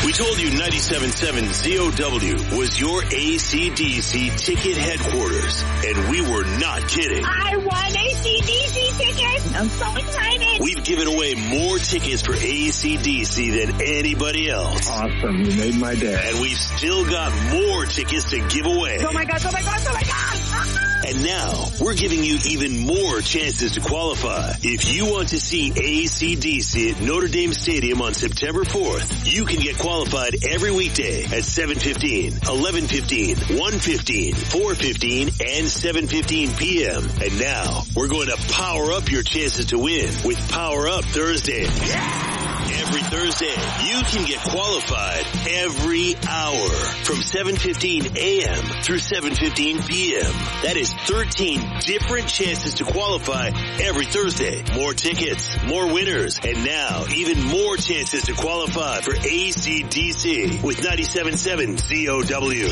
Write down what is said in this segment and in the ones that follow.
We told you 97.7 ZOW was your AC/DC ticket headquarters, and we were not kidding. I won AC/DC tickets. I'm so excited. We've given away more tickets for AC/DC than anybody else. Awesome. You made my day. And we've still got more tickets to give away. Oh my God, oh my God, oh my God. And now, we're giving you even more chances to qualify. If you want to see AC/DC at Notre Dame Stadium on September 4th, you can get qualified every weekday at 7:15, 11:15, 1:15, 4:15, and 7:15 p.m. And now, we're going to power up your chances to win with Power Up Thursdays. Every Thursday, you can get qualified every hour from 7:15 a.m. through 7:15 p.m. That is 13 different chances to qualify every Thursday. More tickets, more winners, and now even more chances to qualify for AC/DC with 97.7 ZOW.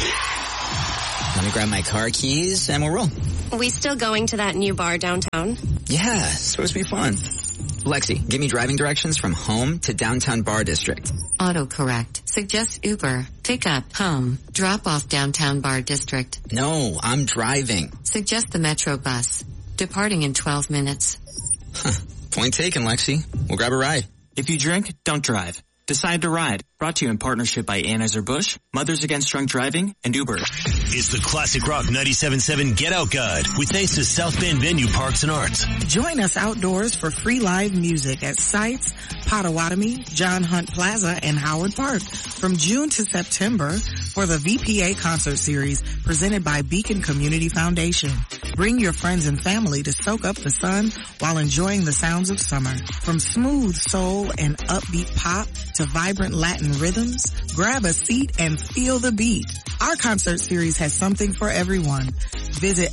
Let me grab my car keys and we'll roll. We still going to that new bar downtown? Yeah, it's supposed to be fun. Lexi, give me driving directions from home to downtown bar district. Autocorrect. Suggest Uber. Pick up, home. Drop off downtown bar district. No, I'm driving. Suggest the Metro bus. Departing in 12 minutes. Point taken, Lexi. We'll grab a ride. If you drink, don't drive. Decide to ride. Brought to you in partnership by Anheuser-Busch, Mothers Against Drunk Driving, and Uber. It's the Classic Rock 97.7 Get Out Guide with thanks to South Bend Venue Parks and Arts. Join us outdoors for free live music at sites Potawatomi, John Hunt Plaza, and Howard Park from June to September for the VPA concert series presented by Beacon Community Foundation. Bring your friends and family to soak up the sun while enjoying the sounds of summer. From smooth soul and upbeat pop to vibrant Latin rhythms, grab a seat and feel the beat. Our concert series has something for everyone. Visit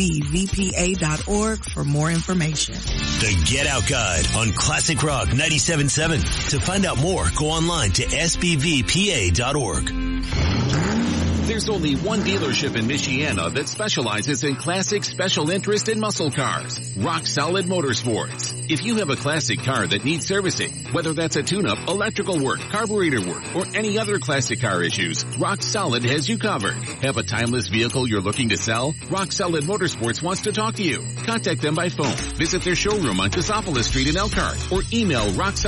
sbvpa.org for more information. The Get Out Guide on Classic Rock 97.7. To find out more, go online to sbvpa.org. There's only one dealership in Michiana that specializes in classic special interest and muscle cars. Rock Solid Motorsports. If you have a classic car that needs servicing, whether that's a tune-up, electrical work, carburetor work, or any other classic car issues, Rock Solid has you covered. Have a timeless vehicle you're looking to sell? Rock Solid Motorsports wants to talk to you. Contact them by phone, visit their showroom on Cassopolis Street in Elkhart, or email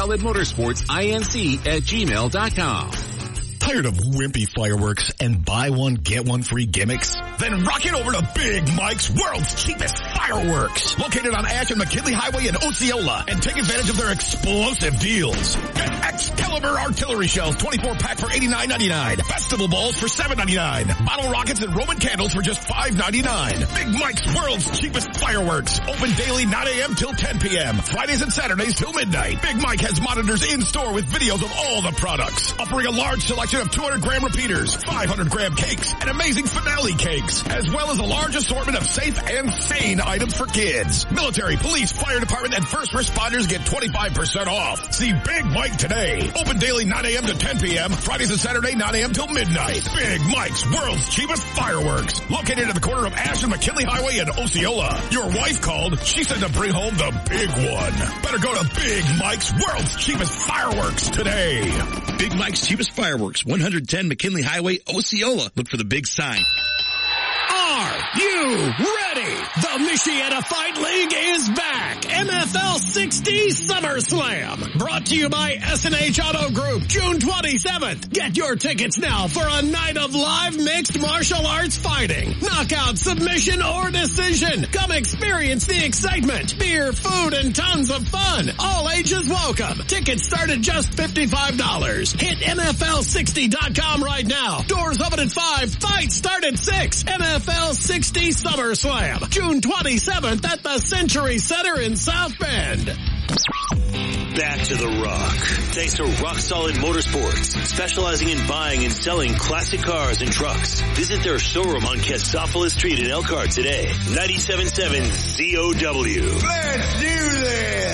rocksolidmotorsportsinc@gmail.com. Tired of wimpy fireworks and buy one, get one free gimmicks? Then rock it over to Big Mike's World's Cheapest Fireworks. Located on Ash and McKinley Highway in Osceola, and take advantage of their explosive deals. Get Excalibur artillery shells, 24-pack for $89.99. Festival balls for $7.99. Bottle rockets and Roman candles for just $5.99. Big Mike's World's Cheapest Fireworks. Open daily 9 a.m. till 10 p.m. Fridays and Saturdays till midnight. Big Mike has monitors in store with videos of all the products. Offering a large selection of 200-gram repeaters, 500-gram cakes, and amazing finale cakes, as well as a large assortment of safe and sane items for kids. Military, police, fire department, and first responders get 25% off. See Big Mike today. Open daily 9 a.m. to 10 p.m. Fridays and Saturday 9 a.m. till midnight. Big Mike's World's Cheapest Fireworks. Located at the corner of Ash and McKinley Highway in Osceola. Your wife called. She said to bring home the big one. Better go to Big Mike's World's Cheapest Fireworks today. Big Mike's Cheapest Fireworks, 110 McKinley Highway, Osceola. Look for the big sign. Are you ready? The Michiana Fight League is back. MFL 60 SummerSlam. Brought to you by S&H Auto Group, June 27th. Get your tickets now for a night of live mixed martial arts fighting. Knockout, submission, or decision. Come experience the excitement. Beer, food, and tons of fun. All ages welcome. Tickets start at just $55. Hit MFL60.com right now. Doors open at 5. Fights start at 6. MFL 60 SummerSlam, June 27th at the Century Center in South Bend. Back to the rock. Thanks to Rock Solid Motorsports, specializing in buying and selling classic cars and trucks. Visit their showroom on Cassopolis Street in Elkhart today. 97.7 ZOW. Let's do this!